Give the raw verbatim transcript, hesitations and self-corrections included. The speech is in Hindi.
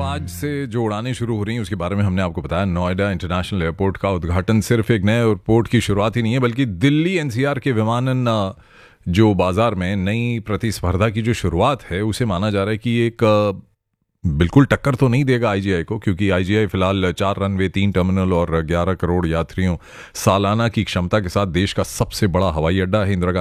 आज से जो उड़ानें शुरू हो रही हैं उसके बारे में हमने आपको बताया। नोएडा इंटरनेशनल एयरपोर्ट का उद्घाटन सिर्फ एक नए एयरपोर्ट की शुरुआत ही नहीं है, बल्कि दिल्ली एनसीआर के विमानन जो बाजार में नई प्रतिस्पर्धा की जो शुरुआत है, उसे माना जा रहा है कि एक बिल्कुल टक्कर तो नहीं देगा आईजीआई को, क्योंकि आईजीआई फिलहाल चार रनवे, तीन टर्मिनल और ग्यारह करोड़ यात्रियों सालाना की क्षमता के साथ देश का सबसे बड़ा हवाई अड्डा है। इंदिरा